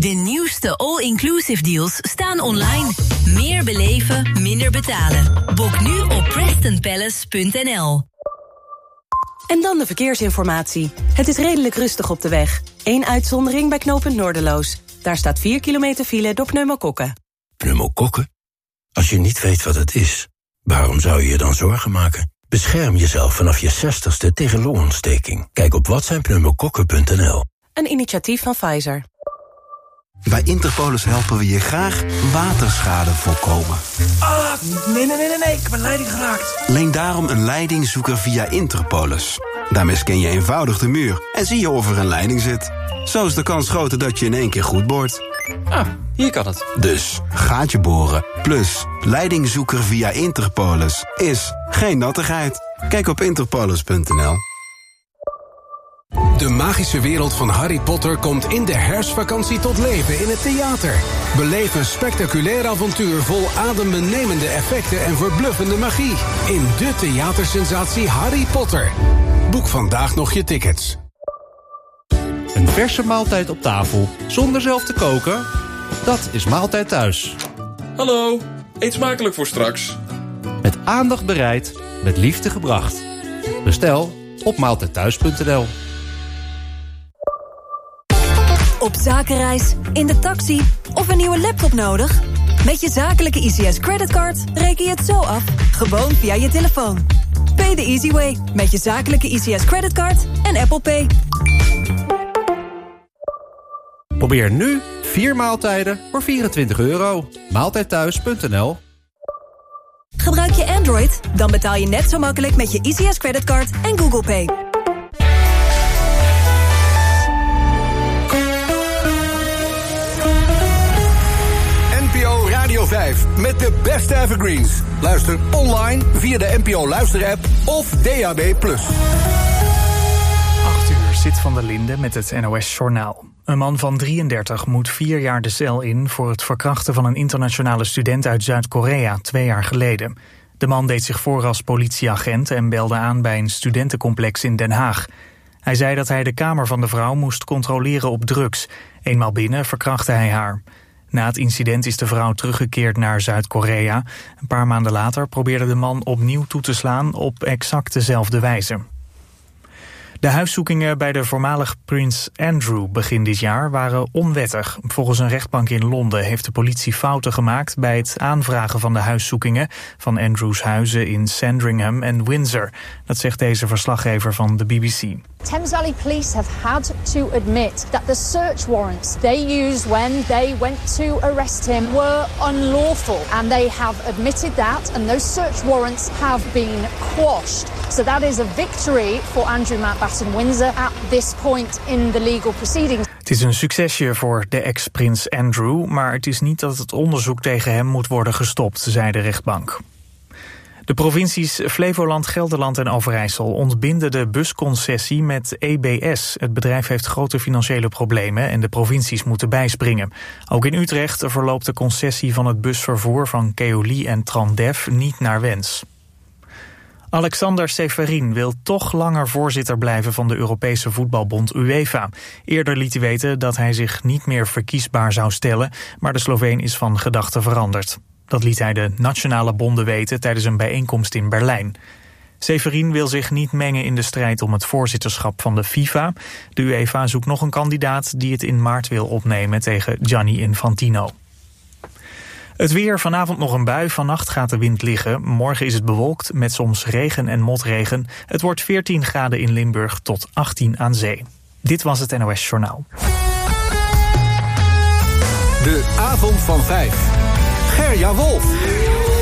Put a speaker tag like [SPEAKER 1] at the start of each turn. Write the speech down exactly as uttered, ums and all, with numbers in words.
[SPEAKER 1] De nieuwste all-inclusive deals staan online. Meer beleven, minder betalen. Boek nu op preston palace punt n l.
[SPEAKER 2] En dan de verkeersinformatie. Het is redelijk rustig op de weg. Eén uitzondering bij knooppunt Noorderloos. Daar staat vier kilometer file door pneumokokken.
[SPEAKER 3] Pneumokokken? Als je niet weet wat het is, waarom zou je je dan zorgen maken? Bescherm jezelf vanaf je zestigste tegen longontsteking. Kijk op wat zijn pneumokokken punt n l.
[SPEAKER 2] Een initiatief van Pfizer.
[SPEAKER 4] Bij Interpolis helpen we je graag waterschade voorkomen.
[SPEAKER 5] Ah, nee, nee, nee, nee, nee, ik ben leiding geraakt.
[SPEAKER 4] Leen daarom een leidingzoeker via Interpolis. Daarmee scan je eenvoudig de muur en zie je of er een leiding zit. Zo is de kans groter dat je in één keer goed boort.
[SPEAKER 5] Ah, hier kan het.
[SPEAKER 4] Dus, gaatje boren, plus leidingzoeker via Interpolis is geen nattigheid. Kijk op interpolis punt n l.
[SPEAKER 6] De magische wereld van Harry Potter komt in de herfstvakantie tot leven in het theater. Beleef een spectaculair avontuur vol adembenemende effecten en verbluffende magie. In de theatersensatie Harry Potter. Boek vandaag nog je tickets.
[SPEAKER 7] Een verse maaltijd op tafel, zonder zelf te koken? Dat is Maaltijd Thuis.
[SPEAKER 8] Hallo, eet smakelijk voor straks.
[SPEAKER 7] Met aandacht bereid, met liefde gebracht. Bestel op maaltijd thuis punt n l.
[SPEAKER 9] Op zakenreis, in de taxi of een nieuwe laptop nodig? Met je zakelijke I C S creditcard reken je het zo af, gewoon via je telefoon. Pay the easy way, met je zakelijke I C S creditcard en Apple Pay.
[SPEAKER 7] Probeer nu vier maaltijden voor vierentwintig euro. maaltijd thuis punt n l.
[SPEAKER 9] Gebruik je Android? Dan betaal je net zo makkelijk met je I C S creditcard en Google Pay.
[SPEAKER 10] Radio vijf met de beste evergreens. Luister online via de N P O Luister-app of D A B plus.
[SPEAKER 11] acht uur zit van der Linde met het N O S-journaal. Een man van drieëndertig moet vier jaar de cel in voor het verkrachten van een internationale student uit Zuid-Korea twee jaar geleden. De man deed zich voor als politieagent en belde aan bij een studentencomplex in Den Haag. Hij zei dat hij de kamer van de vrouw moest controleren op drugs. Eenmaal binnen verkrachtte hij haar. Na het incident is de vrouw teruggekeerd naar Zuid-Korea. Een paar maanden later probeerde de man opnieuw toe te slaan op exact dezelfde wijze. De huiszoekingen bij de voormalig prins Andrew begin dit jaar waren onwettig. Volgens een rechtbank in Londen heeft de politie fouten gemaakt bij het aanvragen van de huiszoekingen van Andrews huizen in Sandringham en Windsor. Dat zegt deze verslaggever van de B B C.
[SPEAKER 12] Thames Valley Police have had to admit that the search warrants they used when they went to arrest him were unlawful. And they have admitted that, and those search warrants have been quashed. So that is a victory for Andrew Mountbatten Windsor at this point in the legal proceedings.
[SPEAKER 11] Het is een succesje voor de ex-prins Andrew, maar het is niet dat het onderzoek tegen hem moet worden gestopt, zei de rechtbank. De provincies Flevoland, Gelderland en Overijssel ontbinden de busconcessie met E B S. Het bedrijf heeft grote financiële problemen en de provincies moeten bijspringen. Ook in Utrecht verloopt de concessie van het busvervoer van Keolis en Transdev niet naar wens. Alexander Seferin wil toch langer voorzitter blijven van de Europese voetbalbond UEFA. Eerder liet hij weten dat hij zich niet meer verkiesbaar zou stellen, maar de Sloveen is van gedachten veranderd. Dat liet hij de nationale bonden weten tijdens een bijeenkomst in Berlijn. Seferin wil zich niet mengen in de strijd om het voorzitterschap van de FIFA. De UEFA zoekt nog een kandidaat die het in maart wil opnemen tegen Gianni Infantino. Het weer, vanavond nog een bui, vannacht gaat de wind liggen. Morgen is het bewolkt met soms regen en motregen. Het wordt veertien graden in Limburg tot achttien aan zee. Dit was het N O S Journaal.
[SPEAKER 10] De avond van vijf. Gerja Wolf.